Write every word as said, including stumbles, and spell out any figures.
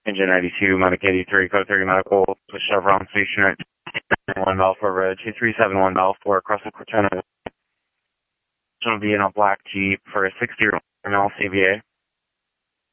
Engine ninety-two, Mike eighty-three, code thirty medical, with Chevron station at one Balfour Road, two three seven one Balfour, across the Cortona. It's going to be in a black Jeep for a sixty mile C V A.